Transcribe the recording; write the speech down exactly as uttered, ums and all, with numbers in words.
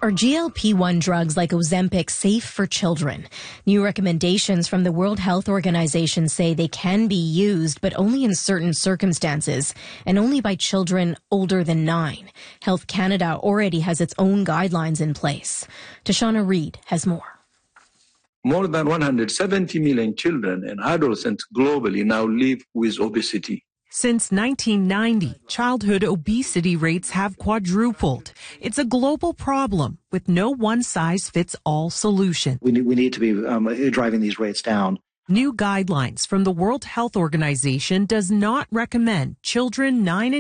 Are G L P one drugs like Ozempic safe for children? New recommendations from the World Health Organization say they can be used, but only in certain circumstances, and only by children older than nine. Health Canada already has its own guidelines in place. Tashana Reid has more. More than one hundred seventy million children and adolescents globally now live with obesity. Since nineteen ninety, childhood obesity rates have quadrupled. It's a global problem with no one-size-fits-all solution. We need, we need to be um, driving these rates down. New guidelines from the World Health Organization does not recommend children nine and